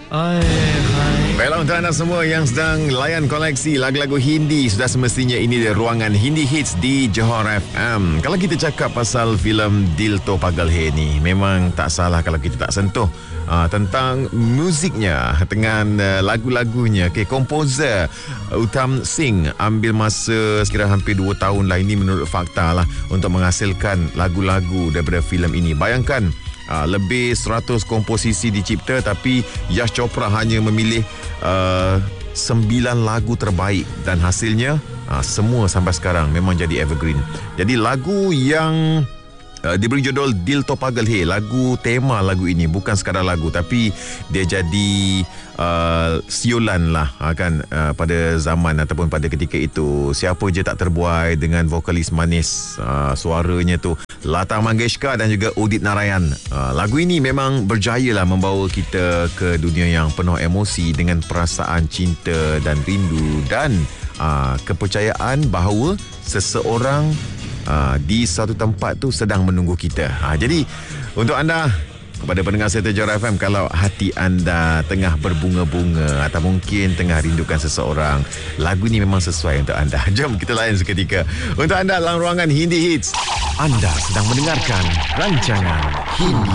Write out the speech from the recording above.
Baiklah, untuk anda semua yang sedang layan koleksi lagu-lagu Hindi, sudah semestinya ini dia ruangan Hindi Hits di Johor FM. Kalau kita cakap pasal filem Dil To Pagal Hai ni, memang tak salah kalau kita tak sentuh tentang muziknya dengan lagu-lagunya. Komposer Uttam Singh ambil masa sekira hampir 2 tahun lah, ini menurut fakta lah, untuk menghasilkan lagu-lagu daripada filem ini. Bayangkan, lebih 100 komposisi dicipta, tapi Yash Chopra hanya memilih 9 lagu terbaik, dan hasilnya semua sampai sekarang memang jadi evergreen. Jadi lagu yang diberi judul Dil To Pagal Hai, lagu tema lagu ini bukan sekadar lagu, tapi dia jadi siulan lah kan, pada zaman ataupun pada ketika itu. Siapa je tak terbuai dengan vokalis manis suaranya tu Lata Mangeshkar dan juga Udit Narayan. Lagu ini memang berjaya lah membawa kita ke dunia yang penuh emosi dengan perasaan cinta dan rindu, dan kepercayaan bahawa seseorang di satu tempat tu sedang menunggu kita. Jadi untuk anda, kepada pendengar Serta Johor FM, kalau hati anda tengah berbunga-bunga atau mungkin tengah rindukan seseorang, lagu ni memang sesuai untuk anda. Jom kita layan seketika. Untuk anda dalam ruangan Hindi Hits, anda sedang mendengarkan rancangan Hindi